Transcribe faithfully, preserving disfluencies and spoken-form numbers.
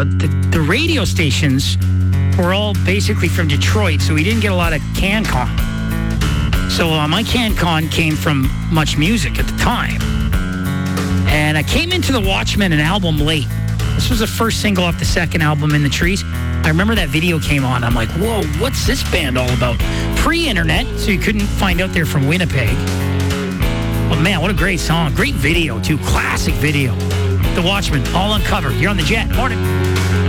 uh, the, the radio stations were all basically from Detroit, so we didn't get a lot of CanCon. So uh, my CanCon came from Much Music at the time. And I came into the Watchmen an album late. This was the first single off the second album, In the Trees. I remember that video came on. I'm like, whoa, what's this band all about? Pre-internet, so you couldn't find out they're from Winnipeg. But man, what a great song. Great video, too. Classic video. The Watchmen, all uncovered. You're on the Jet. Morning.